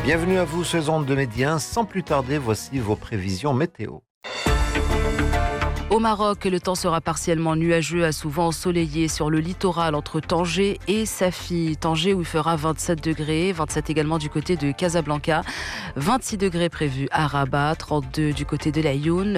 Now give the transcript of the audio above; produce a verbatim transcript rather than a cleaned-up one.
Bienvenue à vous sur les ondes de Média. Sans plus tarder, voici vos prévisions météo. Au Maroc, le temps sera partiellement nuageux à souvent ensoleillé sur le littoral entre Tanger et Safi. Tanger où il fera vingt-sept degrés, vingt-sept également du côté de Casablanca, vingt-six degrés prévus à Rabat, trente-deux du côté de l'Aïoun,